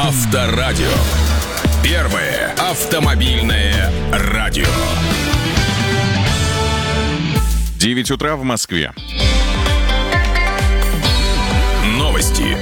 Авторадио. Первое автомобильное радио. 9 утра в Москве. Новости.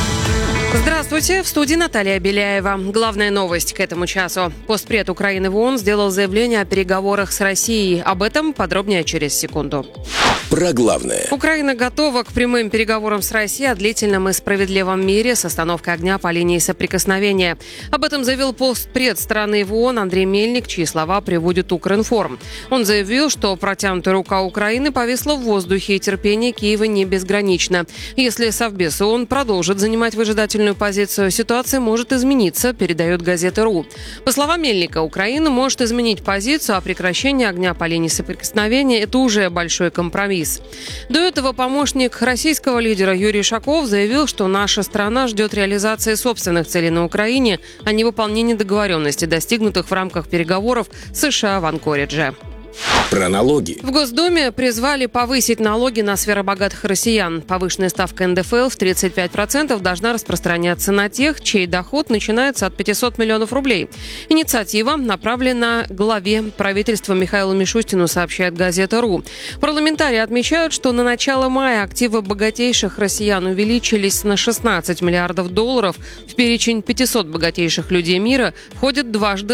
Здравствуйте, в студии Наталья Беляева. Главная новость к этому часу. Постпред Украины в ООН сделал заявление о переговорах с Россией. Об этом подробнее через секунду. Про главное. Украина готова к прямым переговорам с Россией о длительном и справедливом мире с остановкой огня по линии соприкосновения. Об этом заявил постпред страны в ООН Андрей Мельник, чьи слова приводит Укринформ. Он заявил, что протянутая рука Украины повисла в воздухе, и терпение Киева не безгранично. Если Совбез ООН продолжит занимать выжидательную позицию, ситуация может измениться, передает газета РУ. По словам Мельника, Украина может изменить позицию, а прекращение огня по линии соприкосновения – это уже большой компромисс. До этого помощник российского лидера Юрий Шаков заявил, что наша страна ждет реализации собственных целей на Украине, а не выполнения договоренностей, достигнутых в рамках переговоров США в Анкоридже. Про налоги. В Госдуме призвали повысить налоги на сферобогатых россиян. Повышенная ставка НДФЛ в 35% должна распространяться на тех, чей доход начинается от 500 миллионов рублей. Инициатива направлена главе правительства Михаилу Мишустину, сообщает газета РУ. Парламентарии отмечают, что на начало мая активы богатейших россиян увеличились на 16 миллиардов долларов. В перечень 500 богатейших людей мира входят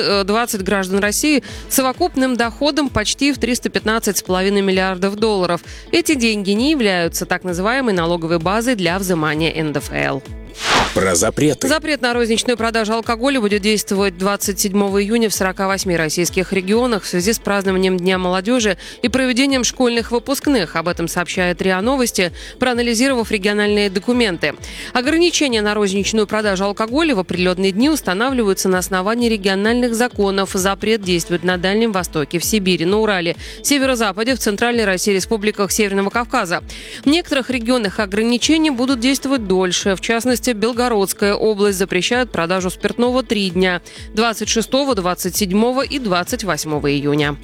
20 граждан России с совокупным доходом почти в 315,5 миллиардов долларов. Эти деньги не являются так называемой налоговой базой для взимания НДФЛ. Про запреты. Запрет на розничную продажу алкоголя будет действовать 27 июня в 48 российских регионах в связи с празднованием Дня молодежи и проведением школьных выпускных. Об этом сообщает РИА Новости, проанализировав региональные документы. Ограничения на розничную продажу алкоголя в определенные дни устанавливаются на основании региональных законов. Запрет действует на Дальнем Востоке, в Сибири, на Урале, Северо-Западе, в Центральной России, республиках Северного Кавказа. В некоторых регионах ограничения будут действовать дольше. В частности, Белгородская область запрещает продажу спиртного 3 дня – 26, 27 и 28 июня.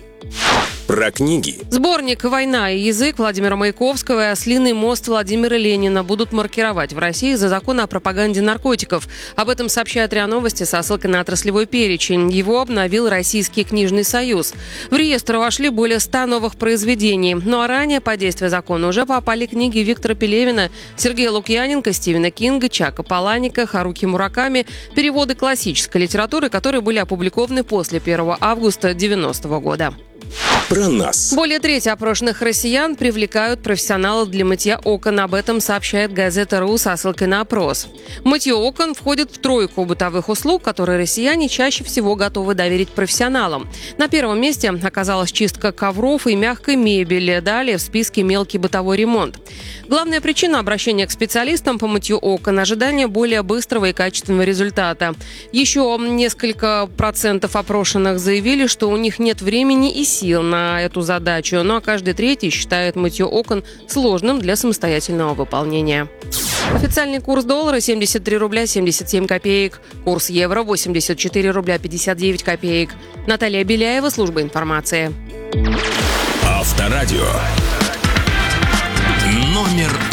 Про книги. Сборник «Война и язык» Владимира Маяковского и «Ослиный мост» Владимира Ленина будут маркировать в России за закон о пропаганде наркотиков. Об этом сообщает РИА Новости со ссылкой на отраслевой перечень. Его обновил Российский книжный союз. В реестр вошли более 100 новых произведений. Ну а ранее по действию закона уже попали книги Виктора Пелевина, Сергея Лукьяненко, Стивена Кинга, Чака Паланика, Харуки Мураками, переводы классической литературы, которые были опубликованы после 1 августа 1990 года. Про нас. Более трети опрошенных россиян привлекают профессионалов для мытья окон. Об этом сообщает газета РУ со ссылкой на опрос. Мытье окон входит в тройку бытовых услуг, которые россияне чаще всего готовы доверить профессионалам. На первом месте оказалась чистка ковров и мягкой мебели. Далее в списке мелкий бытовой ремонт. Главная причина обращения к специалистам по мытью окон – ожидание более быстрого и качественного результата. Еще несколько процентов опрошенных заявили, что у них нет времени и сил на эту задачу, ну а каждый третий считает мытье окон сложным для самостоятельного выполнения. Официальный курс доллара 73 рубля 77 копеек. Курс евро 84 рубля 59 копеек. Наталья Беляева, служба информации. Авторадио. Номер